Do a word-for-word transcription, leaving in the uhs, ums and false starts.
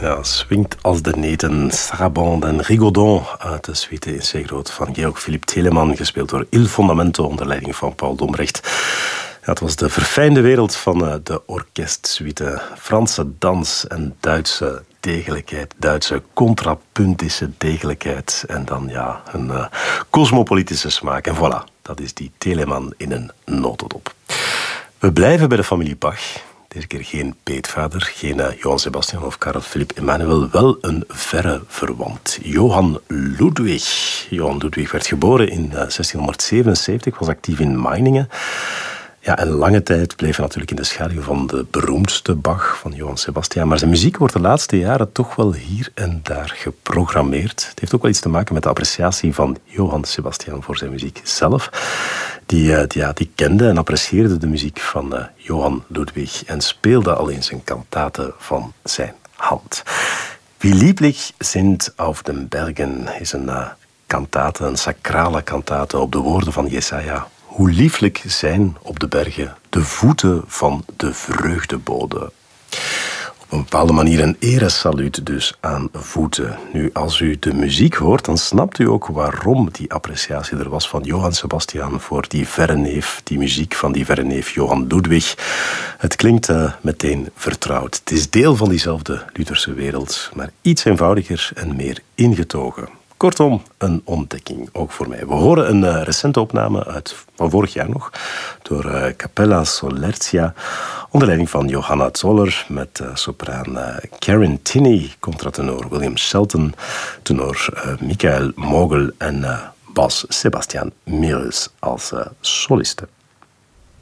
Ja, swingt als de neten. Sarabande en Rigaudon uit de suite in C groot van Georg-Philippe Telemann, gespeeld door Il Fondamento onder leiding van Paul Dombrecht. Ja, het was de verfijnde wereld van de orkestsuite. Franse dans en Duitse degelijkheid, Duitse contrapuntische degelijkheid en dan ja, een uh, cosmopolitische smaak. En voilà, dat is die Telemann in een notendop. We blijven bij de familie Bach. Deze keer geen peetvader, geen uh, Johann Sebastian of Karel Philipp Emanuel, wel een verre verwant. Johann Ludwig. Johann Ludwig werd geboren in uh, zestienhonderdzevenenzeventig, was actief in Meiningen. Ja, en lange tijd bleef hij natuurlijk in de schaduw van de beroemdste Bach, van Johann Sebastian. Maar zijn muziek wordt de laatste jaren toch wel hier en daar geprogrammeerd. Het heeft ook wel iets te maken met de appreciatie van Johann Sebastian voor zijn muziek zelf. Die, uh, die, ja, die kende en apprecieerde de muziek van uh, Johann Ludwig en speelde al in zijn kantaten van zijn hand. Wie lieblich sind auf den Bergen is een uh, kantate, een sacrale kantate op de woorden van Jesaja. Hoe lieflijk zijn op de bergen de voeten van de vreugdebode. Op een bepaalde manier een eresaluut dus aan voeten. Nu, als u de muziek hoort, dan snapt u ook waarom die appreciatie er was van Johann Sebastian voor die verre neef, die muziek van die verre neef Johann Ludwig. Het klinkt uh, meteen vertrouwd. Het is deel van diezelfde Lutherse wereld, maar iets eenvoudiger en meer ingetogen. Kortom, een ontdekking, ook voor mij. We horen een uh, recente opname uit, van vorig jaar nog, door uh, Capella Solertia, onder leiding van Johanna Zoller, met uh, sopraan uh, Karen Tinney, contratenor William Shelton, tenor uh, Michael Mogel en uh, bas Sebastian Mills als uh, soliste.